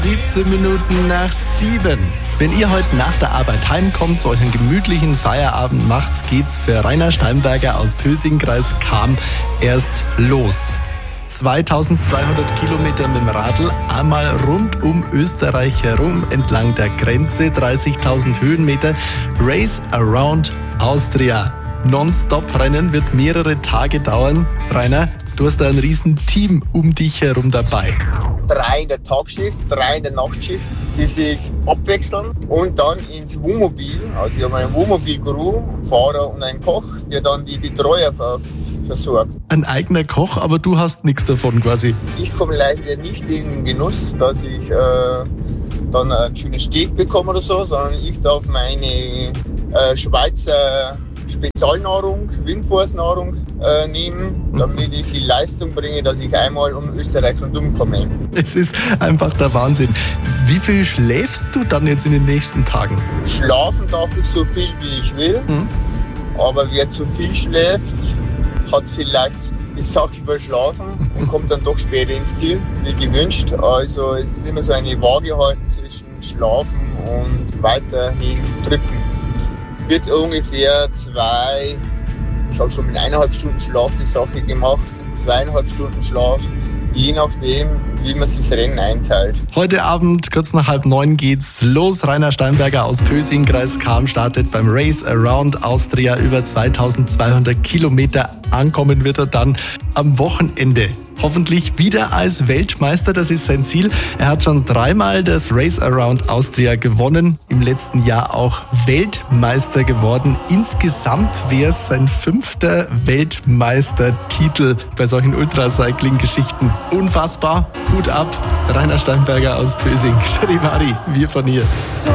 17 Minuten nach 7. Wenn ihr heute nach der Arbeit heimkommt, zu euch einen gemütlichen Feierabend macht, geht's für Rainer Steinberger aus Pösing, Kreis Cham, erst los. 2200 Kilometer mit dem Radl, einmal rund um Österreich herum, entlang der Grenze, 30.000 Höhenmeter, Race Around Austria. Non-Stop-Rennen wird mehrere Tage dauern. Rainer, du hast da ein riesen Team um dich herum dabei. 3 in der Tagschicht, 3 in der Nachtschicht, die sich abwechseln und dann ins Wohnmobil. Also ich habe einen Wohnmobil-Crew, Fahrer und einen Koch, der dann die Betreuer versorgt. Ein eigener Koch, aber du hast nichts davon quasi. Ich komme leider nicht in den Genuss, dass ich dann einen schönen Steak bekomme oder so, sondern ich darf meine Schweizer Spezialnahrung, Windforce-Nahrung nehmen, damit ich die Leistung bringe, dass ich einmal um Österreich rundum komme. Es ist einfach der Wahnsinn. Wie viel schläfst du dann jetzt in den nächsten Tagen? Schlafen darf ich so viel, wie ich will, aber wer zu viel schläft, hat vielleicht die Sache verschlafen und kommt dann doch später ins Ziel, wie gewünscht. Also es ist immer so eine Waage halten zwischen Schlafen und weiterhin drücken. Wird ungefähr ich habe schon mit 1,5 Stunden Schlaf die Sache gemacht, 2,5 Stunden Schlaf, je nachdem, wie man sich das Rennen einteilt. Heute Abend, kurz nach 8:30 geht's los. Rainer Steinberger aus Pösing, Kreis Cham, startet beim Race Around Austria über 2200 Kilometer. Ankommen wird er dann am Wochenende. Hoffentlich wieder als Weltmeister, das ist sein Ziel. Er hat schon 3-mal das Race Around Austria gewonnen, im letzten Jahr auch Weltmeister geworden. Insgesamt wäre es sein 5. Weltmeistertitel bei solchen Ultracycling-Geschichten. Unfassbar, Hut ab, Rainer Steinberger aus Pösing. Charivari, wir von hier.